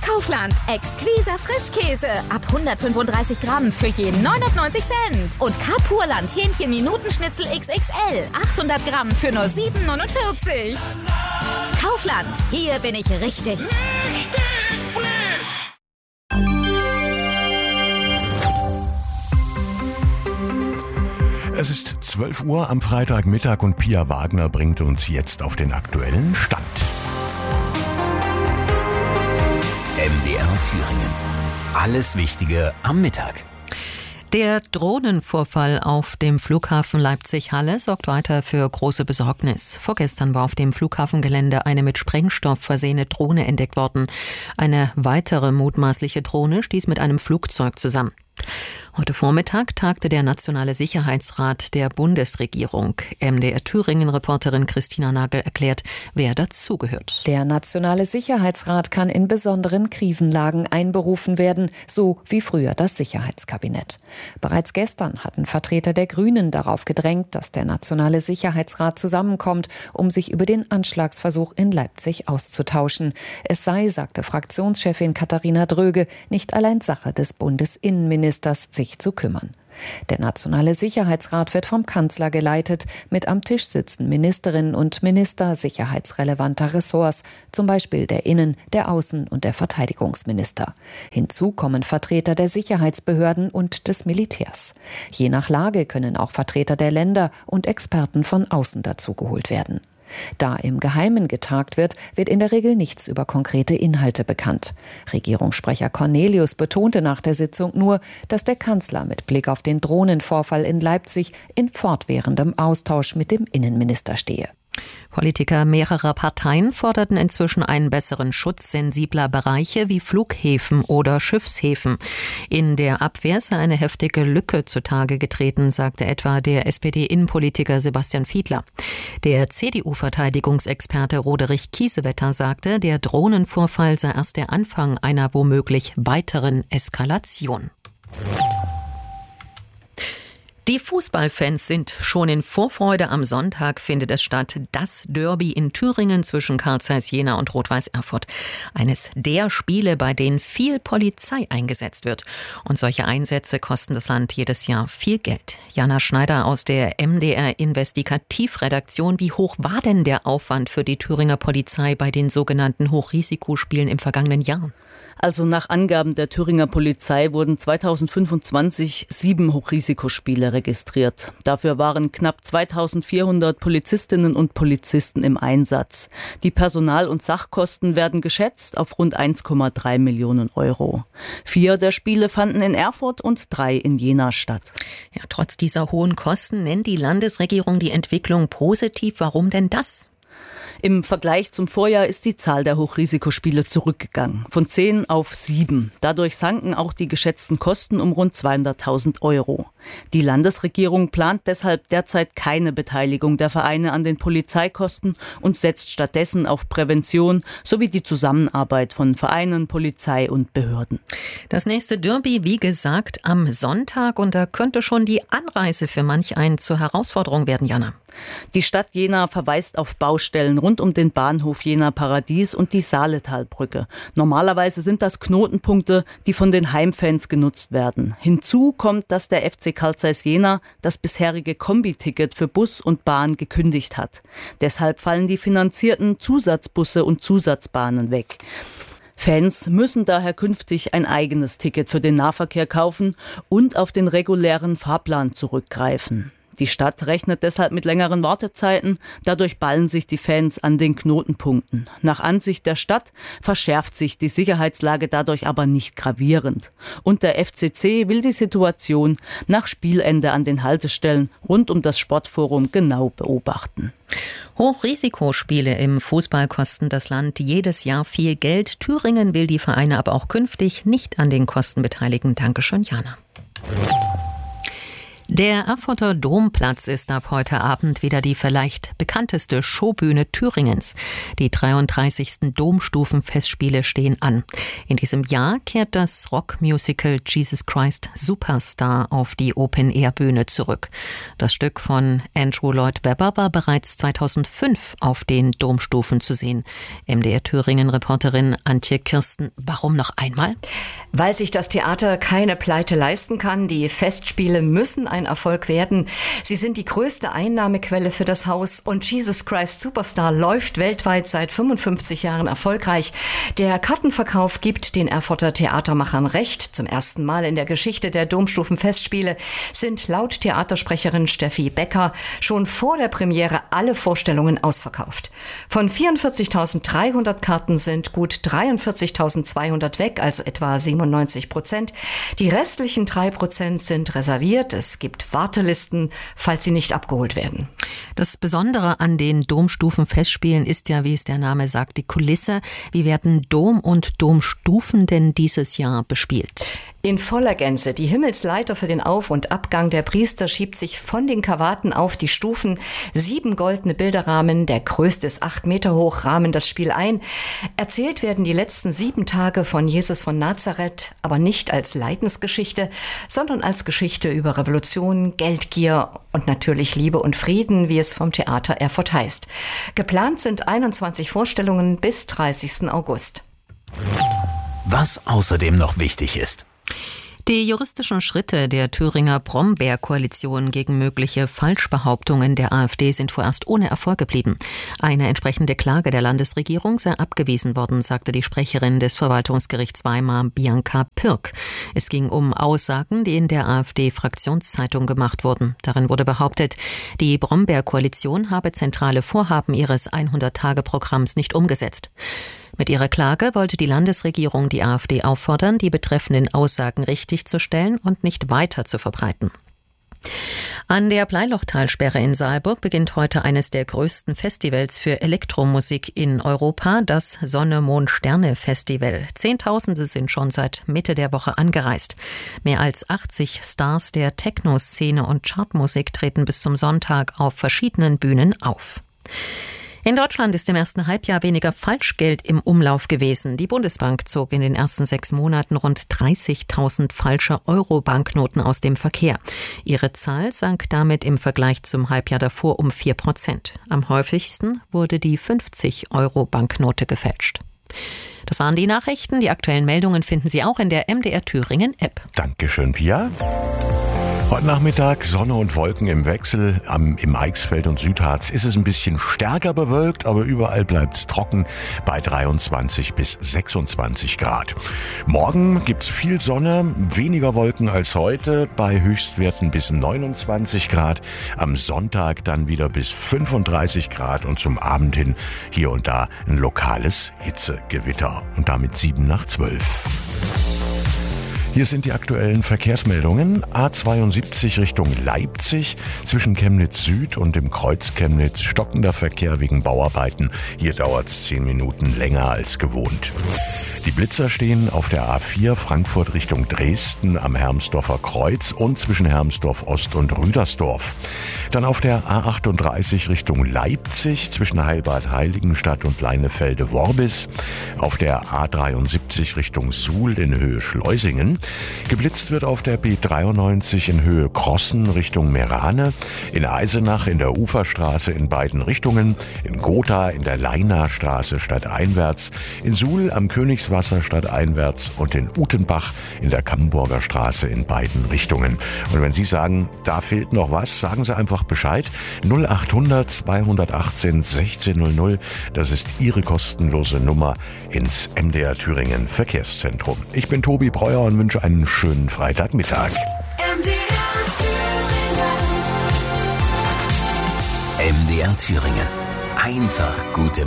Kaufland. Exquiser Frischkäse. Ab 135 Gramm für je 99 Cent. Und Kapurland Hähnchen-Minutenschnitzel XXL. 800 Gramm für nur 7,49. Kaufland. Hier bin ich richtig. Richtig frisch. Es ist 12 Uhr am Freitagmittag und Pia Wagner bringt uns jetzt auf den aktuellen Stand. MDR Thüringen. Alles Wichtige am Mittag. Der Drohnenvorfall auf dem Flughafen Leipzig-Halle sorgt weiter für große Besorgnis. Vorgestern war auf dem Flughafengelände eine mit Sprengstoff versehene Drohne entdeckt worden. Eine weitere mutmaßliche Drohne stieß mit einem Flugzeug zusammen. Heute Vormittag tagte der Nationale Sicherheitsrat der Bundesregierung. MDR Thüringen-Reporterin Christina Nagel erklärt, wer dazugehört. Der Nationale Sicherheitsrat kann in besonderen Krisenlagen einberufen werden, so wie früher das Sicherheitskabinett. Bereits gestern hatten Vertreter der Grünen darauf gedrängt, dass der Nationale Sicherheitsrat zusammenkommt, um sich über den Anschlagsversuch in Leipzig auszutauschen. Es sei, sagte Fraktionschefin Katharina Dröge, nicht allein Sache des Bundesinnenministers, sich zu kümmern. Der Nationale Sicherheitsrat wird vom Kanzler geleitet. Mit am Tisch sitzen Ministerinnen und Minister sicherheitsrelevanter Ressorts, zum Beispiel der Innen-, der Außen- und der Verteidigungsminister. Hinzu kommen Vertreter der Sicherheitsbehörden und des Militärs. Je nach Lage können auch Vertreter der Länder und Experten von außen dazugeholt werden. Da im Geheimen getagt wird, wird in der Regel nichts über konkrete Inhalte bekannt. Regierungssprecher Cornelius betonte nach der Sitzung nur, dass der Kanzler mit Blick auf den Drohnenvorfall in Leipzig in fortwährendem Austausch mit dem Innenminister stehe. Politiker mehrerer Parteien forderten inzwischen einen besseren Schutz sensibler Bereiche wie Flughäfen oder Schiffshäfen. In der Abwehr sei eine heftige Lücke zutage getreten, sagte etwa der SPD-Innenpolitiker Sebastian Fiedler. Der CDU-Verteidigungsexperte Roderich Kiesewetter sagte, der Drohnenvorfall sei erst der Anfang einer womöglich weiteren Eskalation. Die Fußballfans sind schon in Vorfreude. Am Sonntag findet es statt, das Derby in Thüringen zwischen Carl Zeiss Jena und Rot-Weiß Erfurt. Eines der Spiele, bei denen viel Polizei eingesetzt wird. Und solche Einsätze kosten das Land jedes Jahr viel Geld. Jana Schneider aus der MDR Investigativredaktion. Wie hoch war denn der Aufwand für die Thüringer Polizei bei den sogenannten Hochrisikospielen im vergangenen Jahr? Also nach Angaben der Thüringer Polizei wurden 2025 7 Hochrisikospiele registriert. Dafür waren knapp 2400 Polizistinnen und Polizisten im Einsatz. Die Personal- und Sachkosten werden geschätzt auf rund 1,3 Millionen Euro. 4 der Spiele fanden in Erfurt und 3 in Jena statt. Ja, trotz dieser hohen Kosten nennt die Landesregierung die Entwicklung positiv. Warum denn das? Im Vergleich zum Vorjahr ist die Zahl der Hochrisikospiele zurückgegangen, von 10 auf 7. Dadurch sanken auch die geschätzten Kosten um rund 200.000 Euro. Die Landesregierung plant deshalb derzeit keine Beteiligung der Vereine an den Polizeikosten und setzt stattdessen auf Prävention sowie die Zusammenarbeit von Vereinen, Polizei und Behörden. Das nächste Derby, wie gesagt, am Sonntag, und da könnte schon die Anreise für manch einen zur Herausforderung werden, Jana. Die Stadt Jena verweist auf Baustellen rund um den Bahnhof Jena Paradies und die Saaletalbrücke. Normalerweise sind das Knotenpunkte, die von den Heimfans genutzt werden. Hinzu kommt, dass der FC Carl Zeiss Jena das bisherige Kombi-Ticket für Bus und Bahn gekündigt hat. Deshalb fallen die finanzierten Zusatzbusse und Zusatzbahnen weg. Fans müssen daher künftig ein eigenes Ticket für den Nahverkehr kaufen und auf den regulären Fahrplan zurückgreifen. Die Stadt rechnet deshalb mit längeren Wartezeiten. Dadurch ballen sich die Fans an den Knotenpunkten. Nach Ansicht der Stadt verschärft sich die Sicherheitslage dadurch aber nicht gravierend. Und der FCC will die Situation nach Spielende an den Haltestellen rund um das Sportforum genau beobachten. Hochrisikospiele im Fußball kosten das Land jedes Jahr viel Geld. Thüringen will die Vereine aber auch künftig nicht an den Kosten beteiligen. Dankeschön, Jana. Der Erfurter Domplatz ist ab heute Abend wieder die vielleicht bekannteste Showbühne Thüringens. Die 33. Domstufenfestspiele stehen an. In diesem Jahr kehrt das Rockmusical Jesus Christ Superstar auf die Open-Air-Bühne zurück. Das Stück von Andrew Lloyd Webber war bereits 2005 auf den Domstufen zu sehen. MDR-Thüringen-Reporterin Antje Kirsten, warum noch einmal? Weil sich das Theater keine Pleite leisten kann. Die Festspiele müssen ein Erfolg werden. Sie sind die größte Einnahmequelle für das Haus und Jesus Christ Superstar läuft weltweit seit 55 Jahren erfolgreich. Der Kartenverkauf gibt den Erfurter Theatermachern recht. Zum ersten Mal in der Geschichte der Domstufenfestspiele sind laut Theatersprecherin Steffi Becker schon vor der Premiere alle Vorstellungen ausverkauft. Von 44.300 Karten sind gut 43.200 weg, also etwa 97%. Die restlichen 3% sind reserviert. Es gibt Wartelisten, falls sie nicht abgeholt werden. Das Besondere an den Domstufenfestspielen ist ja, wie es der Name sagt, die Kulisse. Wie werden Dom und Domstufen denn dieses Jahr bespielt? In voller Gänze. Die Himmelsleiter für den Auf- und Abgang der Priester schiebt sich von den Kavaten auf die Stufen. 7 goldene Bilderrahmen, der größte ist 8 Meter hoch, rahmen das Spiel ein. Erzählt werden die letzten 7 Tage von Jesus von Nazareth, aber nicht als Leidensgeschichte, sondern als Geschichte über Revolution, Geldgier und natürlich Liebe und Frieden, wie es vom Theater Erfurt heißt. Geplant sind 21 Vorstellungen bis 30. August. Was außerdem noch wichtig ist. Die juristischen Schritte der Thüringer Brombeer-Koalition gegen mögliche Falschbehauptungen der AfD sind vorerst ohne Erfolg geblieben. Eine entsprechende Klage der Landesregierung sei abgewiesen worden, sagte die Sprecherin des Verwaltungsgerichts Weimar, Bianca Pirk. Es ging um Aussagen, die in der AfD-Fraktionszeitung gemacht wurden. Darin wurde behauptet, die Brombeer-Koalition habe zentrale Vorhaben ihres 100-Tage-Programms nicht umgesetzt. Mit ihrer Klage wollte die Landesregierung die AfD auffordern, die betreffenden Aussagen richtigzustellen und nicht weiter zu verbreiten. An der Bleilochtalsperre in Saalburg beginnt heute eines der größten Festivals für Elektromusik in Europa, das Sonne-Mond-Sterne-Festival. Zehntausende sind schon seit Mitte der Woche angereist. Mehr als 80 Stars der Techno-Szene und Chartmusik treten bis zum Sonntag auf verschiedenen Bühnen auf. In Deutschland ist im ersten Halbjahr weniger Falschgeld im Umlauf gewesen. Die Bundesbank zog in den ersten 6 Monaten rund 30.000 falsche Euro-Banknoten aus dem Verkehr. Ihre Zahl sank damit im Vergleich zum Halbjahr davor um 4%. Am häufigsten wurde die 50-Euro-Banknote gefälscht. Das waren die Nachrichten. Die aktuellen Meldungen finden Sie auch in der MDR Thüringen App. Dankeschön, Pia. Heute Nachmittag Sonne und Wolken im Wechsel. Im Eichsfeld und Südharz ist es ein bisschen stärker bewölkt, aber überall bleibt es trocken bei 23 bis 26 Grad. Morgen gibt's viel Sonne, weniger Wolken als heute, bei Höchstwerten bis 29 Grad. Am Sonntag dann wieder bis 35 Grad und zum Abend hin hier und da ein lokales Hitzegewitter. Und damit 7 nach 12. Hier sind die aktuellen Verkehrsmeldungen. A72 Richtung Leipzig, zwischen Chemnitz Süd und dem Kreuz Chemnitz stockender Verkehr wegen Bauarbeiten. Hier dauert's 10 Minuten länger als gewohnt. Die Blitzer stehen auf der A4 Frankfurt Richtung Dresden am Hermsdorfer Kreuz und zwischen Hermsdorf Ost und Rüdersdorf. Dann auf der A38 Richtung Leipzig zwischen Heilbad Heiligenstadt und Leinefelde-Worbis. Auf der A73 Richtung Suhl in Höhe Schleusingen. Geblitzt wird auf der B93 in Höhe Crossen Richtung Merane. In Eisenach in der Uferstraße in beiden Richtungen. In Gotha in der Leinachstraße stadteinwärts. In Suhl am Königswasser stadteinwärts und in Utenbach in der Camburger Straße in beiden Richtungen. Und wenn Sie sagen, da fehlt noch was, sagen Sie einfach Bescheid. 0800 218 1600. Das ist Ihre kostenlose Nummer ins MDR Thüringen Verkehrszentrum. Ich bin Tobi Breuer und wünsche einen schönen Freitagmittag. MDR Thüringen. Einfach gute